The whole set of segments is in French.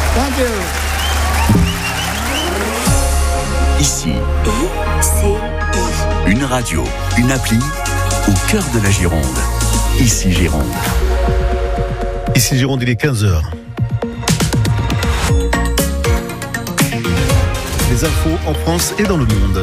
Thank you. Ici, ICI. une radio, une appli au cœur de la Gironde. Ici Gironde. Ici Gironde, il est 15h. Les infos en France et dans le monde.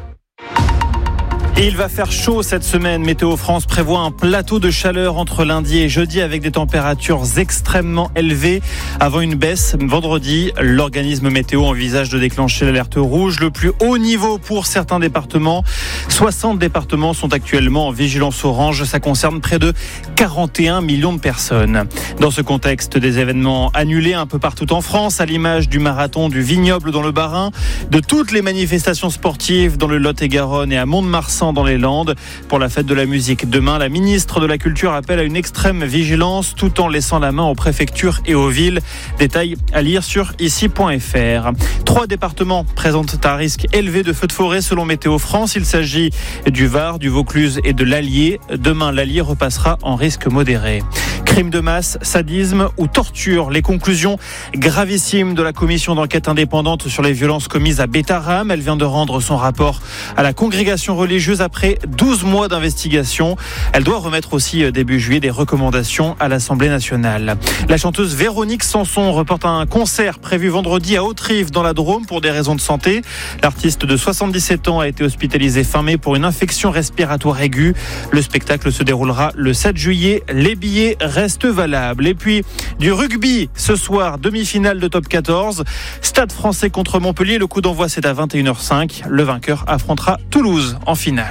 Et il va faire chaud cette semaine. Météo France prévoit un plateau de chaleur entre lundi et jeudi avec des températures extrêmement élevées avant une baisse vendredi. L'organisme météo envisage de déclencher l'alerte rouge, le plus haut niveau pour certains départements. 60 départements sont actuellement en vigilance orange. Ça concerne près de 41 millions de personnes. Dans ce contexte, des événements annulés un peu partout en France, à l'image du marathon du Vignoble dans le Bas-Rhin, de toutes les manifestations sportives dans le Lot-et-Garonne et à Mont-de-Marsan dans les Landes. Pour la fête de la musique demain, la ministre de la Culture appelle à une extrême vigilance tout en laissant la main aux préfectures et aux villes. Détails à lire sur ici.fr. 3 départements présentent un risque élevé de feux de forêt selon Météo France. Il s'agit du Var, du Vaucluse et de l'Allier. Demain, l'Allier repassera en risque modéré. Crime de masse, sadisme ou torture. Les conclusions gravissimes de la commission d'enquête indépendante sur les violences commises à Bétharram. Elle vient de rendre son rapport à la congrégation religieuse après 12 mois d'investigation. Elle doit remettre aussi début juillet des recommandations à l'Assemblée nationale. La chanteuse Véronique Sanson reporte un concert prévu vendredi à Hauterive dans la Drôme pour des raisons de santé. L'artiste de 77 ans a été hospitalisé fin mai pour une infection respiratoire aiguë. Le spectacle se déroulera le 7 juillet. Les billets restent valables. Et puis du rugby ce soir, demi-finale de top 14. Stade Français contre Montpellier. Le coup d'envoi c'est à 21h05. Le vainqueur affrontera Toulouse en finale.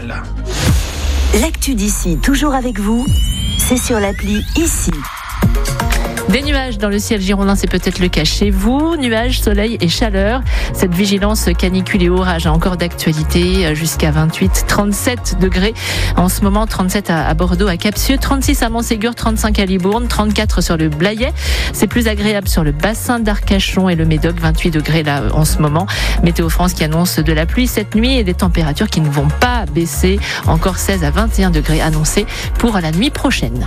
L'actu d'ici, toujours avec vous, c'est sur l'appli ICI. Des nuages dans le ciel girondin, c'est peut-être le cas chez vous. Nuages, soleil et chaleur. Cette vigilance canicule et orage a encore d'actualité jusqu'à 28, 37 degrés. En ce moment, 37 à Bordeaux, à Capsieux, 36 à Montségur, 35 à Libourne, 34 sur le Blayais. C'est plus agréable sur le bassin d'Arcachon et le Médoc, 28 degrés là en ce moment. Météo France qui annonce de la pluie cette nuit et des températures qui ne vont pas baisser. Encore 16 à 21 degrés annoncés pour la nuit prochaine.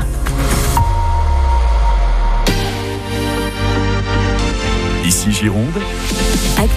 Ici Gironde.